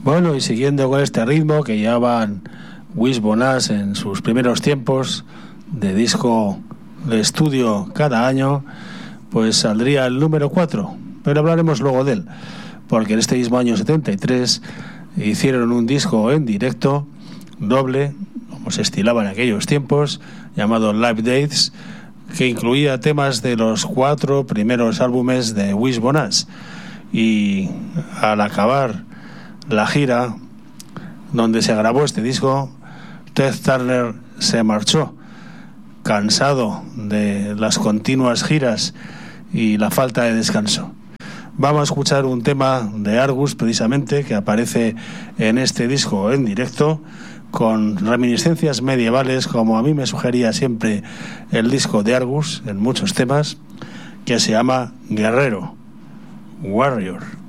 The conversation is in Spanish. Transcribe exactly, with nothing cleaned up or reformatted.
Bueno, y siguiendo con este ritmo que llevaban Wishbone Ash en sus primeros tiempos de disco de estudio cada año, pues saldría el número cuatro, pero hablaremos luego de él, porque en este mismo año setenta y tres hicieron un disco en directo, doble, como se estilaba en aquellos tiempos, llamado Live Dates, que incluía temas de los cuatro primeros álbumes de Wishbone Ash. Y al acabar la gira donde se grabó este disco, Ted Turner se marchó, cansado de las continuas giras y la falta de descanso. Vamos a escuchar un tema de Argus, precisamente, que aparece en este disco en directo, con reminiscencias medievales, como a mí me sugería siempre el disco de Argus en muchos temas, que se llama Guerrero, Warrior.